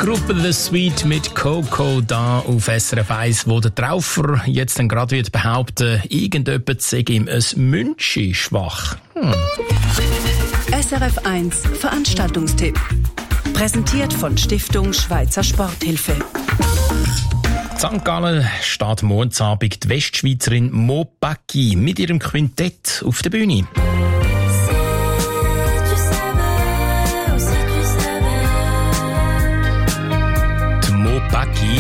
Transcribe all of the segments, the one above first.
Gruppe The Sweet mit Coco da auf SRF 1, wo der Traufer jetzt dann gerade wird behaupten, irgendjemand sei ihm ein Münchi schwach. SRF 1 Veranstaltungstipp. Präsentiert von Stiftung Schweizer Sporthilfe. St. Gallen steht Montagabend die Westschweizerin Mo Pacchi mit ihrem Quintett auf der Bühne. Die Mo Pacchi.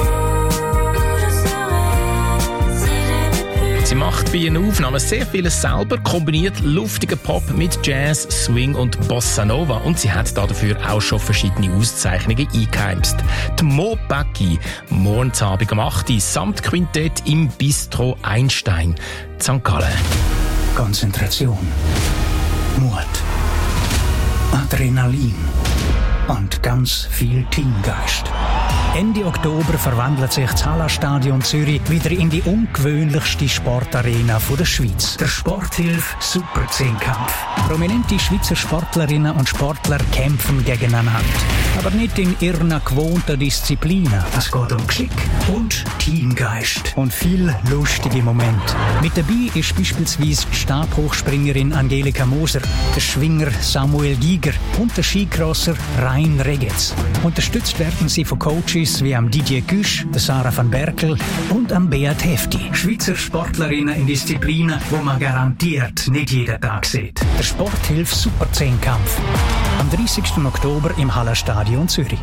Sie macht bei ihren Aufnahmen sehr vieles selber, kombiniert luftigen Pop mit Jazz, Swing und Bossa Nova. Und sie hat dafür auch schon verschiedene Auszeichnungen eingeheimst. Die Mo Pacchi, Montagabend am 8. samt Quintett im Bistro Einstein, St. Gallen. Konzentration, Mut, Adrenalin und ganz viel Teamgeist. Ende Oktober verwandelt sich das Hallenstadion Zürich wieder in die ungewöhnlichste Sportarena der Schweiz. Der Sporthilfe Super 10-Kampf. Prominente Schweizer Sportlerinnen und Sportler kämpfen gegeneinander. Aber nicht in ihren gewohnten Disziplinen. Es geht um Geschick und Teamgeist. Und viel lustige Momente. Mit dabei ist beispielsweise die Stabhochspringerin Angelika Moser, der Schwinger Samuel Giger und der Skicrosser Rein Regetz. Unterstützt werden sie von Coaches wie am Didier Güsch, der Sarah van Berkel und am Beat Hefti. Schweizer Sportlerinnen in Disziplinen, wo man garantiert nicht jeden Tag sieht. Der Sporthilfe Super 10-Kampf. Am 30. Oktober im Hallenstadion Zürich.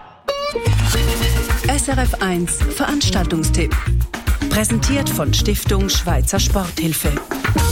SRF 1 Veranstaltungstipp. Präsentiert von Stiftung Schweizer Sporthilfe.